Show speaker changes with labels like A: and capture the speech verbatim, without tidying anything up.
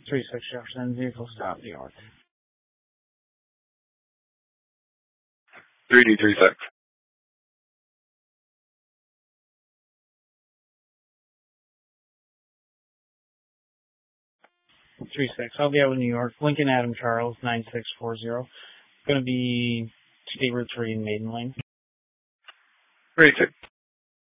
A: three six Jefferson, vehicle stop, New York.
B: three D three six.
A: three six. I'll be out in New York. Lincoln Adam Charles, nine six four zero. Going to be State Route three in Maiden Lane.
B: three two.